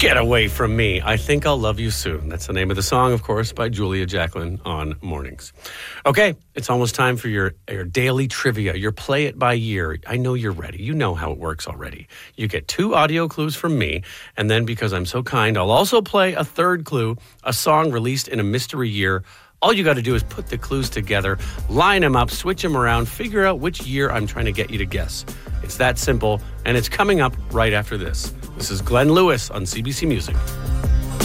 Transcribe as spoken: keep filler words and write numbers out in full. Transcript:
Get away from me. I think I'll love you soon. That's the name of the song, of course, by Julia Jacqueline on Mornings. Okay, it's almost time for your, your daily trivia, your play it by year. I know you're ready. You know how it works already. You get two audio clues from me, and then because I'm so kind, I'll also play a third clue, a song released in a mystery year. All you got to do is put the clues together, line them up, switch them around, figure out which year I'm trying to get you to guess. It's that simple, and it's coming up right after this. This is Glenn Lewis on C B C Music.